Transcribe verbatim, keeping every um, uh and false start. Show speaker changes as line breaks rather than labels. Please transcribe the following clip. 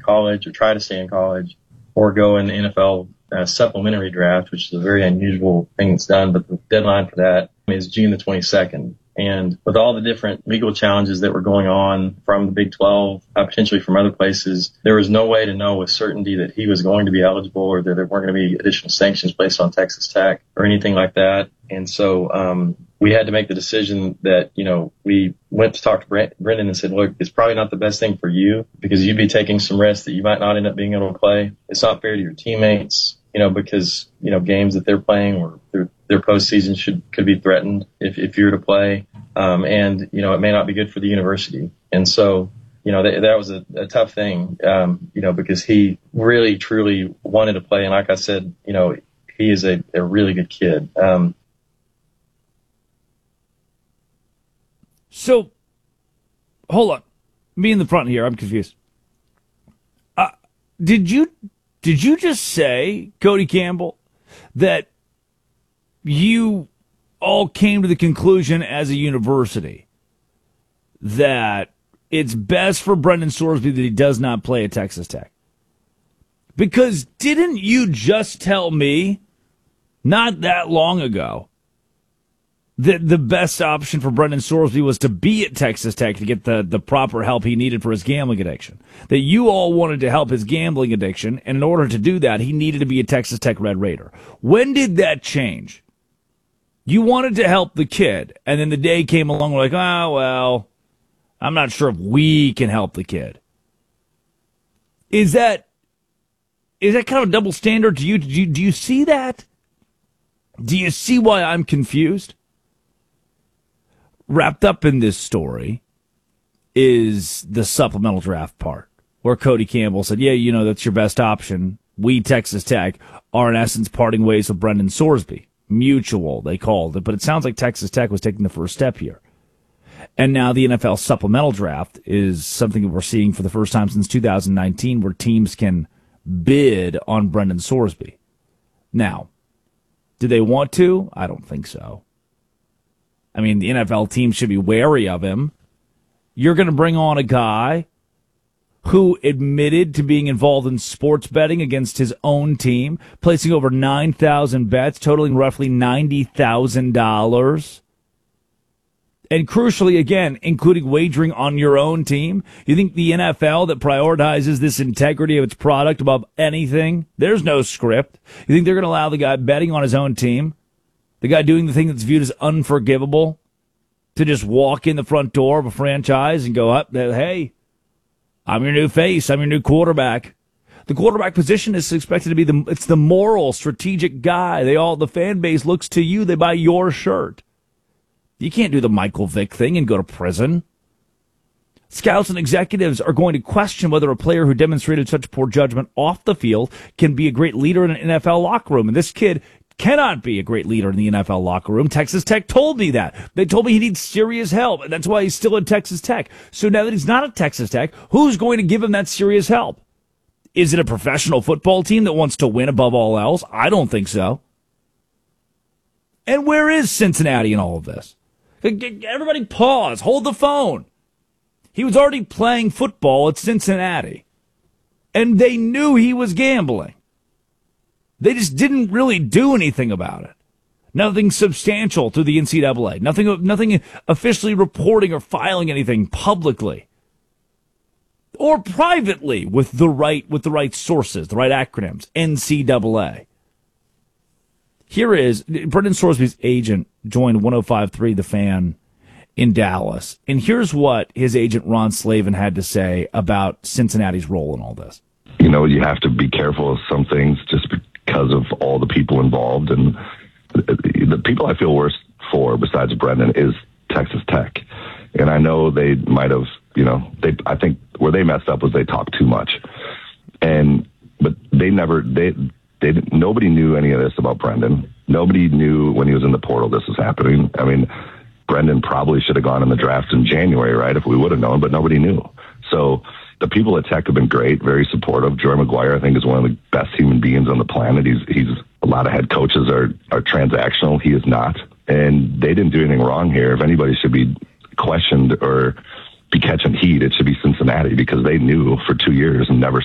college or try to stay in college or go in the N F L uh, supplementary draft, which is a very unusual thing that's done. But the deadline for that is June the twenty-second. And with all the different legal challenges that were going on from the Big twelve, uh, potentially from other places, there was no way to know with certainty that he was going to be eligible or that there weren't going to be additional sanctions placed on Texas Tech or anything like that. And so um, we had to make the decision that, you know, we went to talk to Brent, Brendan and said, look, it's probably not the best thing for you because you'd be taking some risks that you might not end up being able to play. It's not fair to your teammates, you know, because, you know, games that they're playing or their, their postseason should could be threatened if, if you're to play. Um, and, you know, it may not be good for the university. And so, you know, that, that was a, a tough thing, um, you know, because he really, truly wanted to play. And like I said, you know, he is a, a really good kid. Um,
so, hold on. Me in the front here, I'm confused. Uh, did you did you just say, Cody Campbell, that you all came to the conclusion as a university that it's best for Brendan Sorsby that he does not play at Texas Tech? Because didn't you just tell me not that long ago that the best option for Brendan Sorsby was to be at Texas Tech to get the, the proper help he needed for his gambling addiction? That you all wanted to help his gambling addiction, and in order to do that, he needed to be a Texas Tech Red Raider. When did that change? You wanted to help the kid, and then the day came along, we're like, oh, well, I'm not sure if we can help the kid. Is that is that kind of a double standard? Do you, do you, do you see that? Do you see why I'm confused? Wrapped up in this story is the supplemental draft part, where Cody Campbell said, yeah, you know, that's your best option. We, Texas Tech, are in essence parting ways with Brendan Sorsby. Mutual, they called it, but it sounds like Texas Tech was taking the first step here. And now the N F L supplemental draft is something that we're seeing for the first time since two thousand nineteen, where teams can bid on Brendan Sorsby. Now, do they want to? I don't think so. I mean, the N F L team should be wary of him. You're going to bring on a guy who admitted to being involved in sports betting against his own team, placing over nine thousand bets, totaling roughly ninety thousand dollars. And crucially, again, including wagering on your own team. You think the N F L that prioritizes this integrity of its product above anything, there's no script. You think they're going to allow the guy betting on his own team, the guy doing the thing that's viewed as unforgivable, to just walk in the front door of a franchise and go up, hey, I'm your new face. I'm your new quarterback. The quarterback position is expected to be the, it's the moral, strategic guy. They all, the fan base looks to you. They buy your shirt. You can't do the Michael Vick thing and go to prison. Scouts and executives are going to question whether a player who demonstrated such poor judgment off the field can be a great leader in an N F L locker room. And this kid cannot be a great leader in the N F L locker room. Texas Tech told me that. They told me he needs serious help, and that's why he's still at Texas Tech. So now that he's not at Texas Tech, who's going to give him that serious help? Is it a professional football team that wants to win above all else? I don't think so. And where is Cincinnati in all of this? Everybody pause. Hold the phone. He was already playing football at Cincinnati, and they knew he was gambling. They just didn't really do anything about it. Nothing substantial through the N C double A. Nothing, nothing officially reporting or filing anything publicly or privately with the right, with the right sources, the right acronyms. N C double A. Here is Brendan Sorsby's agent joined one oh five point three The Fan in Dallas, and here's what his agent Ron Slavin had to say about Cincinnati's role in all this.
You know, you have to be careful of some things just because of all the people involved, and the people I feel worse for besides Brendan is Texas Tech. And I know they might have, you know, they, I think where they messed up was they talked too much. And, but they never, they, they, nobody knew any of this about Brendan. Nobody knew when he was in the portal this was happening. I mean, Brendan probably should have gone in the draft in January, right? If we would have known, but nobody knew. So the people at Tech have been great, very supportive. Joey McGuire, I think, is one of the best human beings on the planet. He's, he's, a lot of head coaches are, are transactional. He is not. And they didn't do anything wrong here. If anybody should be questioned or be catching heat, it should be Cincinnati, because they knew for two years and never